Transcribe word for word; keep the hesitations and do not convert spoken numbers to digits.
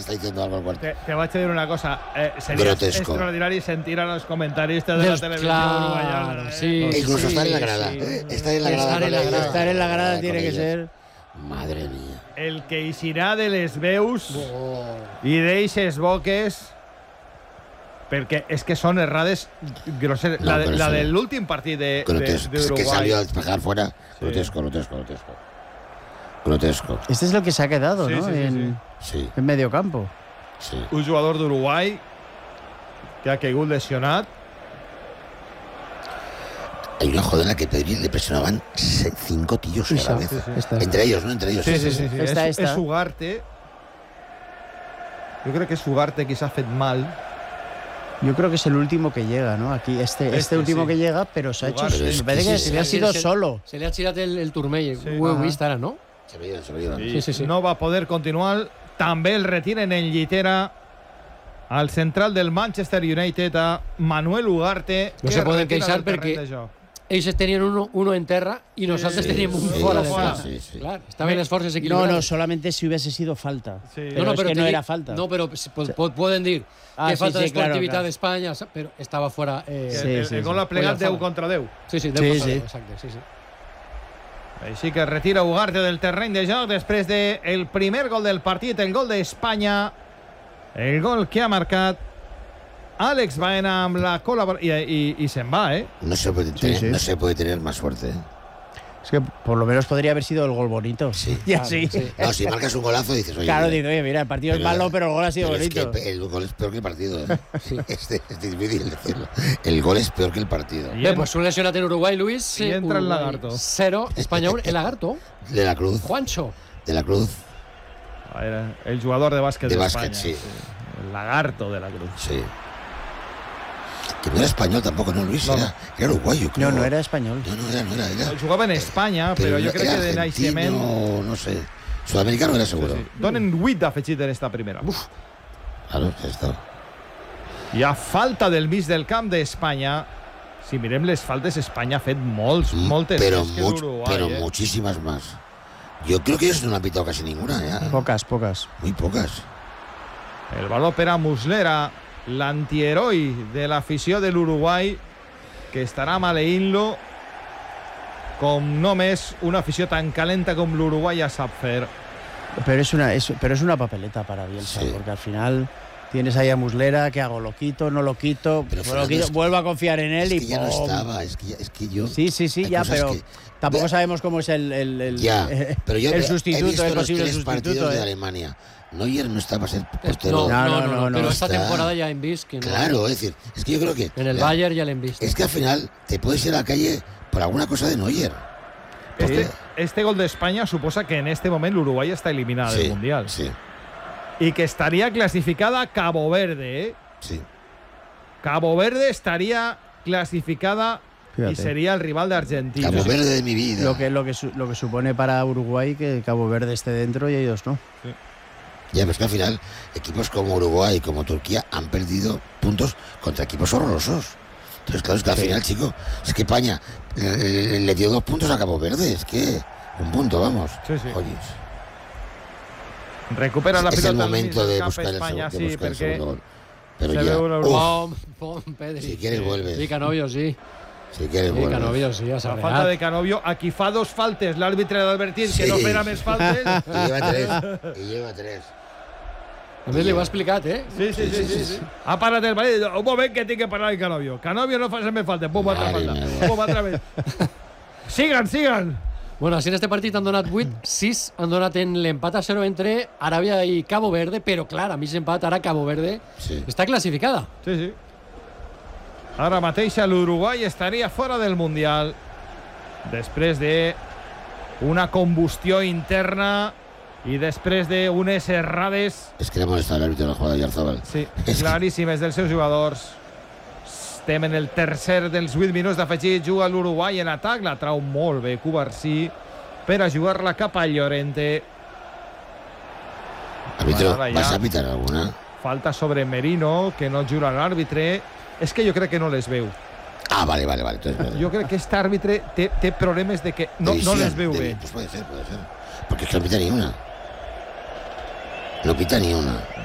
está diciendo algo al cuarto. Te, te vaig a dir una cosa. Eh, seria Grotesco. extraordinari sentir a los comentaristas de la televisión claro, uruguayana. sí. Eh? E incluso sí, estar en la grada. sí. Estar en la grada. Estar en la con grada. ellos. Estar en la grada Con tiene que ellos. ser. Madre mía. El que eixirà de les veus Oh. i d'eixes boques, perquè és que són errades grosseres. No, la, de, pero la sí. de l'últim partit de, de, Grotesco. de Es que Uruguay. salió a despejar fuera. Grotesco, grotesco, grotesco. Grotesco. Este es lo que se ha quedado, Sí, ¿no? sí, sí, en, Sí, en medio campo. sí. Un jugador d'Uruguai que ha caigut lesionat. Hay una jugada en la que Pedri le presionaban se- cinco tíos a la vez. sí, sí. Esta. Entre ellos, ¿no? Entre ellos. Sí, sí, sí. sí. Esta, és, esta. és Ugarte. Jo crec que és Ugarte qui s'ha fet mal. Yo creo que es el último que llega, ¿no? Aquí este, este, Este, último sí. que llega, pero se ha hecho. Ugarte. Pero es Me parece que que sí, se sí, ha sí, sido sí. solo. Se le ha tirat el, el turmell. Sí. Ho heu Ajá. vist ara, no? Se veía, se veía. I Sí, sí, sí. no va poder continuar. També el retiren en llitera al central del Manchester United, a Manuel Ugarte. No que se poden retira queixar del terreny perquè de joc. Ells tenien uno, uno en terra i nosaltres Sí, teníem un sí, fora sí, de sí, terra. sí, sí. Clar, estaven les forces No, equilibrades. no, solamente si hubiese sido falta. Sí. Pero es que te no dic- era falta. No, pero si po- po- pueden dir Ah, que sí, falta sí, de claro, esportivitat claro. d'Espanya, però estava fora... Eh, Que Sí, el, sí, el sí. gol ha plegat Oye, deu Alfaro. contra deu. Sí, sí, deu Sí, contra sí. deu, exacte, sí, sí. Així que retira Ugarte del terreny de joc després del de primer gol del partit, el gol d'Espanya, el gol que ha marcat Àlex Baena amb la col·laboració. I, i, i se'n va, eh? No se puede Sí, tener, sí. no se puede tener más suerte. ¿eh? Es que por lo menos podría haber sido el gol bonito. Sí. Y Claro, así. sí. No, si marcas un golazo dices, oye. Claro, mira, digo, oye, mira, el partido es malo, pero el gol ha sido pero es bonito. que el gol es peor que el partido. ¿eh? Sí. Este, es difícil decirlo. El gol es peor que el partido. I Bé, en- pues un lesionat en Uruguai, Luis. I entra el Uruguai lagarto. Cero, Espanya un, el lagarto. De la Cruz. Juancho. De la Cruz. Era el jugador de bàsquet De d'Espanya. bàsquet, sí. El lagarto de la Cruz. Sí. Que no era español tampoco, ¿no, Luis? No. Era, era uruguayo, creo. No, no era español. No, no era, no era. era Jugava en Espanya, però jo crec era que de naixement... argentino, no sé. Sudamericano era seguro. Sí. Donen vuit afegit en esta primera. Uf. Claro, ya está. Hi ha falta del mig del camp d'Espanya. Si mirem les faltes, Espanya ha fet molts, moltes Pero, més que much- l'Uruguai. pero eh? muchísimas más. Yo creo que ellos no han pitado casi ninguna, ya. Pocas, pocas. Muy pocas. El baló per a Muslera, l'antiheroi de l'afició de l'Uruguai, que estarà maleint-lo com només una afició tan calenta com l'Uruguai ja sap fer. Pero es una, es, pero es una papeleta para Bielsa, Sí. porque al final tienes ahí a Muslera, ¿qué hago? ¿Lo quito? ¿No lo quito? Pero, Pues lo Fernando, quito, es que- vuelvo a confiar en él Es y que ya no ¡pum! estaba, es que, ya- es que yo... Sí, sí, sí, hay ya, cosas pero que- tampoco Vea, sabemos cómo es el, el, el, Ya, eh, pero yo el he sustituto, visto el los posible tres sustituto. partidos de ¿eh? Alemania. Neuer no está para ser No, portero. no, no, No, no, no, pero no esta está. temporada ya hem vist que no. Claro, es decir, es que yo creo que... En el la- Bayern ya l'hem vist. Es que al final te puedes ir a la calle por alguna cosa de Neuer. Este, este gol d'Espanya suposa que en este moment l'Uruguai està eliminada Sí, del Mundial. sí, I que estaria classificada Cabo Verde, eh? sí. Cabo Verde estaría clasificada Fíjate. y sería el rival de Argentina. Cabo Verde de mi vida. Lo que, lo, que su- lo que supone para Uruguay que Cabo Verde esté dentro y ellos no. Ya, pero es que al final equipos como Uruguay y como Turquía han perdido puntos contra equipos horrorosos. Entonces, claro, es que al Sí. final, chico, es que España le, le dio dos puntos a Cabo Verde. Es que un punto, vamos. Sí, sí. Oye, Recupera la es pilota el al momento mig del de camp buscar el, Espanya, seg- de sí, buscar el perquè segundo gol. Pero se ya, ve una- uf, Pom, pom, Pedri. si quieres vuelves. Sí, Canovio, sí. Si quieres Sí, vuelves. Canovio, sí, a la Sarrià. falta de Canovio. Aquí fa dos faltes. L'àrbitre ha d'advertir que Sí. no farà més faltes. Y lleva tres. Y lleva tres. A més, li ho ha explicat, eh? Sí, sí, sí, sí, sí. Ha parat el partit. Un moment que tinc que parar el Canovio. Canovio no fa més faltes. Pum, altra Madre falta. meva. Pum, altra vez. Sigan, sigan. Bueno, així en este partit han donat vuit, sis han donat en l'empat a zero entre Aràbia i Cabo Verde, però clar, a mig empat ara Cabo Verde Sí. està classificada. Sí, sí. Ara mateix l'Uruguai estaria fora del Mundial després de una combustió interna i després d'unes errades, Es que le ha molestado el árbitro de la jugada de Yarzabal. sí, És que- claríssimes dels seus jugadors. Estem en el tercer dels vuit minuts d'afegit. Juga l'Uruguai en atac, la trau molt bé Cubarsí per a jugar-la cap a Llorente. Árbitro, Ahora ya. ¿vas a pitar alguna? Falta sobre Merino, que no jura l'àrbitre. És que jo crec que no les veu. Ah, vale, vale, vale. Entonces, vale. Jo crec que este àrbitre té, té problemes de que no, De no visión, les veu de- bé. Pues puede ser, puede ser. Porque es que no pita ni una. No pita ni una.